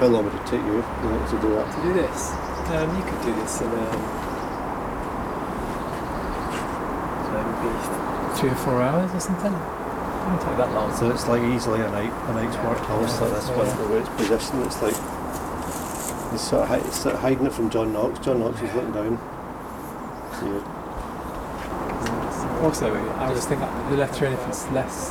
How long would it take you to do that? To do this, you could do this in maybe 3 or 4 hours or something. It won't take that long. So it's like easily a night's work. Almost like this one, the way it's positioned. It's like it's sort of hiding it from John Knox. John Knox is looking down. So also, I just think that the letter anything's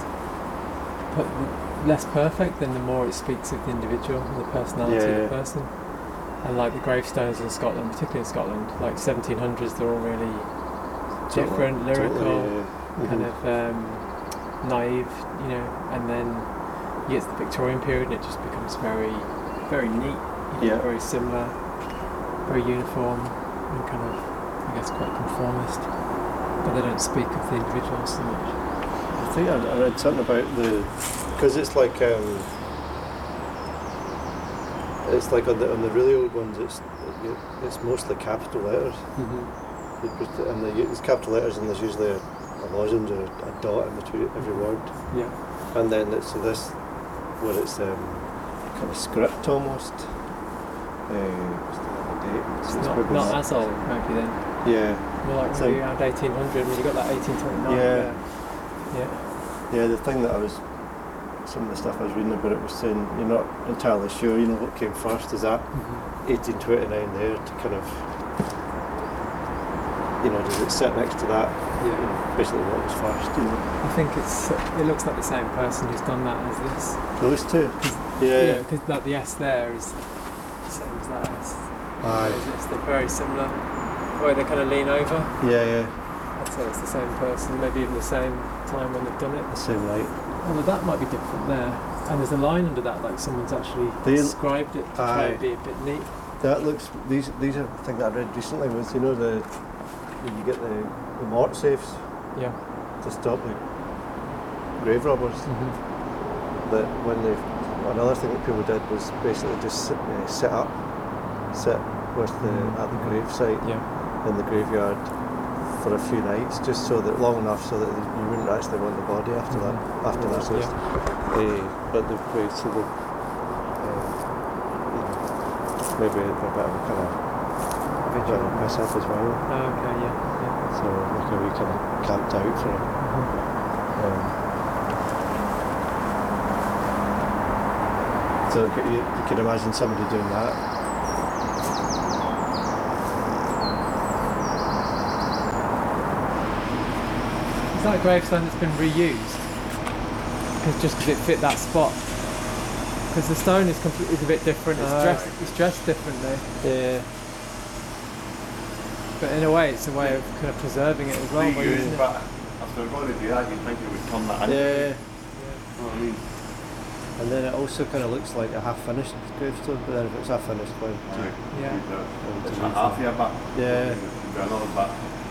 less perfect, then the more it speaks of the individual and the personality of the person. And like the gravestones in Scotland, particularly in Scotland, like 1700s, they're all really different, lyrical, kind of naive, and then you get to the Victorian period and it just becomes very, very neat, very similar, very uniform, and kind of, I guess, quite conformist. But they don't speak of the individual so much. I think I read something about because it's like on the really old ones, it's mostly capital letters, and they use capital letters, and there's usually a lozenge or a dot in between every word. Yeah. And then it's this where it's kind of script almost. What's the date? It's not as old, maybe then. Yeah. More like maybe around 1800 when you got that 1829. Yeah, the thing that some of the stuff I was reading about it was saying you're not entirely sure, what came first. Is that 1829 there to kind of, does it sit next to that? Yeah. Basically what was first, I think it looks like the same person who's done that as this. Those two? Yeah. Because like the S there is the same as that S. Aye. They're very similar. The way they kind of lean over. Yeah. I'd say it's the same person, maybe even the same time when they've done it. The same light. Although that might be different there. And there's a line under that, like someone's actually described it to try and be a bit neat. That looks. These are the thing that I read recently was when you get the mort safes. Yeah. To stop the grave robbers. That another thing that people did was basically just sit with at the grave site in the graveyard for a few nights, just so that long enough so that you wouldn't actually want the body after that. But the way so the maybe a bit of a kind of visual piss off as well. Okay, yeah. So like a wee kind of camped out for it. So you can imagine somebody doing that. Is that a gravestone that's been reused? Just because it fit that spot? Because the stone is a bit different. It's dressed differently. Yeah. But in a way, it's a way of kind of preserving it as well. Reused, but if they're going to do that, you'd think it would come that in. Yeah. You know what I mean? And then it also kind of looks like a half-finished gravestone, but then if it's half-finished, well, It's a half year back. Yeah. Another back.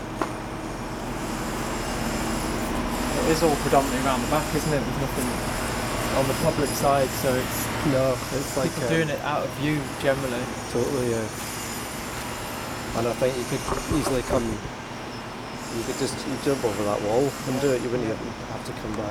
It is all predominantly around the back, isn't it? There's nothing on the public side, so it's like people doing it out of view generally. Totally, yeah. And I think you could easily you could just jump over that wall and do it. You wouldn't even have to come by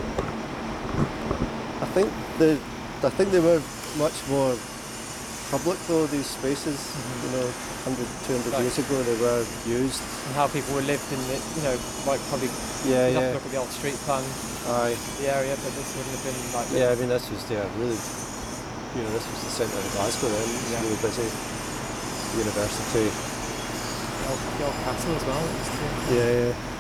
I think they were much more public though, these spaces, 100, 200 years ago they were used. And how people were lived in the, like probably have to look at the old street plan, the area, but this wouldn't have been like this. Yeah, I mean this was really, this was the centre of Glasgow then, it was really busy. University. The old castle as well. Yeah.